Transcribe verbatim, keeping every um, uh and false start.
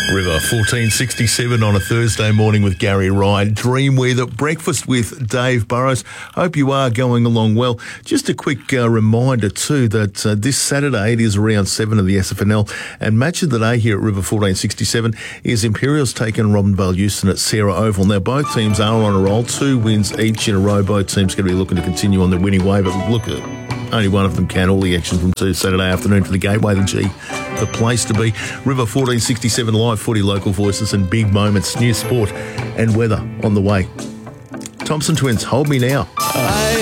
River fourteen sixty-seven on a Thursday morning with Gary Ryan. Dreamweaver breakfast with Dave Burrows. Hope you are going along well. Just a quick uh, reminder too that uh, this Saturday it is round seven of the S F N L, and match of the day here at River fourteen sixty-seven is Imperials taking Robinvale Euston at Sarah Oval. Now both teams are on a roll, two wins each in a row. Both teams going to be looking to continue on their winning way, but look at only one of them can. All the action from two Saturday afternoon for the Gateway, the G, the place to be. River fourteen sixty-seven live footy, local voices and big moments, new sport and weather on the way. Thompson Twins, hold me now. I